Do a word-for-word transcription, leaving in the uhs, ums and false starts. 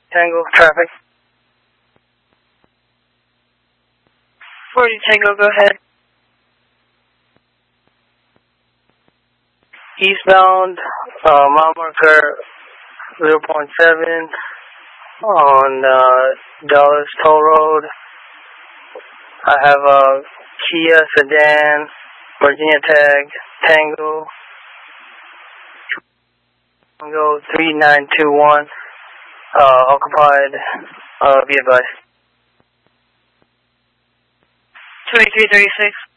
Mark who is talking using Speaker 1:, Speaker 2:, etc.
Speaker 1: Tango, traffic.
Speaker 2: forty Tango, go ahead.
Speaker 1: Eastbound, uh, mile marker zero point seven on uh, Dallas Toll Road. I have a Kia sedan, Virginia tag, Tango, Tango three nine two one, uh, occupied, uh, be advised.
Speaker 2: twenty-three thirty-six.